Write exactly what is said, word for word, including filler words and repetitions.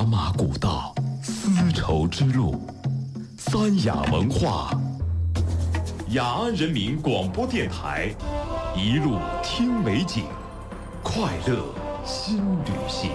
茶马古道，丝绸之路，三雅文化。雅安人民广播电台，一路听美景，快乐新旅行。